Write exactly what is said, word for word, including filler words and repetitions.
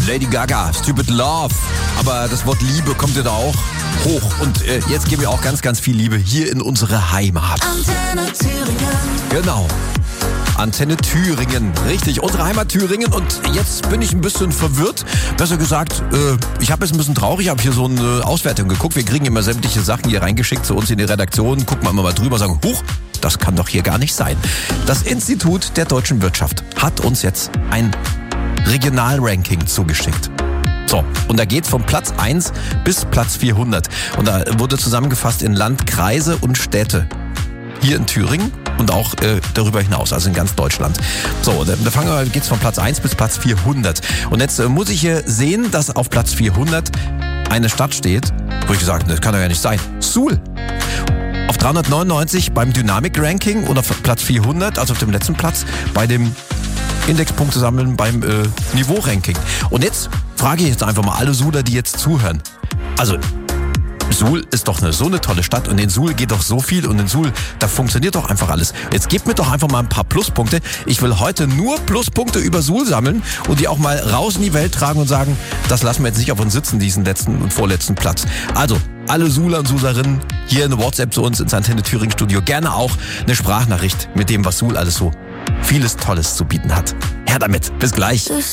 Lady Gaga, Stupid Love. Aber das Wort Liebe kommt ja da auch hoch. Und äh, jetzt geben wir auch ganz, ganz viel Liebe hier in unsere Heimat. Antenne Thüringen. Genau. Antenne Thüringen, richtig, unsere Heimat Thüringen. Und jetzt bin ich ein bisschen verwirrt. Besser gesagt, äh, ich habe jetzt ein bisschen traurig, ich habe hier so eine Auswertung geguckt. Wir kriegen immer sämtliche Sachen hier reingeschickt zu uns in die Redaktion. Gucken wir immer mal drüber, sagen, huch, das kann doch hier gar nicht sein. Das Institut der deutschen Wirtschaft hat uns jetzt ein Regionalranking zugeschickt. So, und da geht's von Platz eins bis Platz vierhundert. Und da wurde zusammengefasst in Land, Kreise und Städte. Hier in Thüringen und auch äh, darüber hinaus, also in ganz Deutschland. So, da, da fangen wir, geht's von Platz eins bis Platz vierhundert. Und jetzt äh, muss ich hier sehen, dass auf Platz vierhundert eine Stadt steht, wo ich gesagt habe, das kann doch ja nicht sein. Suhl. Auf dreihundertneunundneunzig beim Dynamik-Ranking und auf Platz vierhundert, also auf dem letzten Platz, bei dem Indexpunkte sammeln beim äh, Niveau-Ranking. Und jetzt frage ich jetzt einfach mal alle Suhler, die jetzt zuhören. Also, Suhl ist doch eine, so eine tolle Stadt und in Suhl geht doch so viel und in Suhl, da funktioniert doch einfach alles. Jetzt gebt mir doch einfach mal ein paar Pluspunkte. Ich will heute nur Pluspunkte über Suhl sammeln und die auch mal raus in die Welt tragen und sagen, das lassen wir jetzt nicht auf uns sitzen, diesen letzten und vorletzten Platz. Also, alle Suhler und Suhlerinnen, hier eine WhatsApp zu uns ins Antenne Thüringen Studio. Gerne auch eine Sprachnachricht mit dem, was Suhl alles so vieles Tolles zu bieten hat. Her damit. Bis gleich.